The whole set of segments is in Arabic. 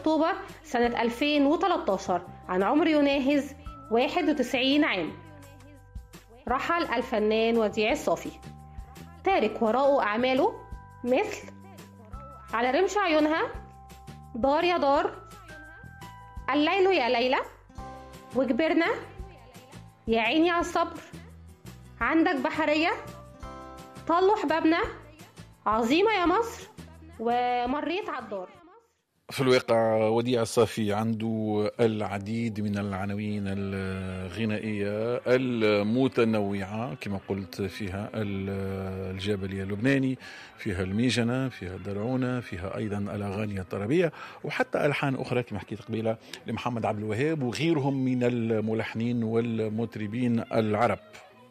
أكتوبر سنة 2013 عن عمر يناهز 91 عام. رحل الفنان وديع الصافي تارك وراءه أعماله مثل على رمش عيونها، دار يا دار، الليل يا ليلى، وكبرنا، يا عيني على الصبر، عندك بحرية، طلوا حبابنا، عظيمة يا مصر، ومريت على الدار. في الواقع وديع الصافي عنده العديد من العناوين الغنائية المتنوعة كما قلت، فيها الجبلية اللبناني، فيها الميجنة، فيها الدرعونة، فيها أيضا الأغاني الطربية، وحتى ألحان أخرى كما حكيت قبيلة لمحمد عبد الوهاب وغيرهم من الملحنين والمطربين العرب.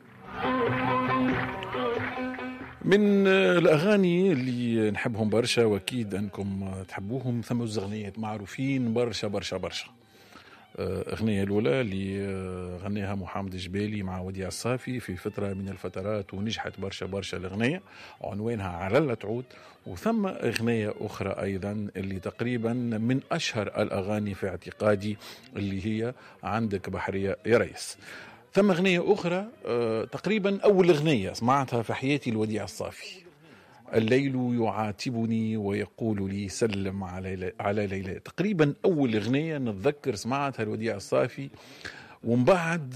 من الأغاني اللي نحبهم برشا وأكيد أنكم تحبوهم، ثم أغنيات معروفين برشا برشا برشا. أغنية الأولى اللي غنيها محمد الجبالي مع وديع الصافي في فترة من الفترات ونجحت برشا برشا الأغنية، عنوانها على تعود. وثم أغنية أخرى أيضا اللي تقريبا من أشهر الأغاني في اعتقادي، اللي هي عندك بحرية يا ريس. ثم أغنية أخرى تقريبا أول أغنية سمعتها في حياتي الوديع الصافي، الليل يعاتبني ويقول لي سلم على ليلى. تقريبا أول أغنية نتذكر سمعتها الوديع الصافي. ومن بعد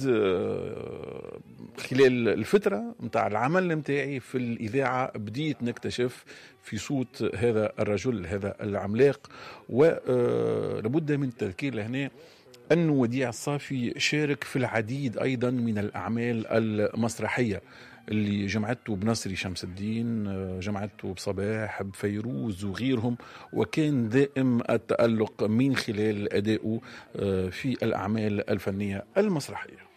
خلال الفترة متاع العمل متاعي في الإذاعة بديت نكتشف في صوت هذا الرجل، هذا العملاق. ولابد من التذكير لهنا أن وديع الصافي شارك في العديد أيضا من الأعمال المسرحية اللي جمعته بنصري شمس الدين، جمعته بصباح، بفيروز وغيرهم، وكان دائم التألق من خلال أدائه في الأعمال الفنية المسرحية.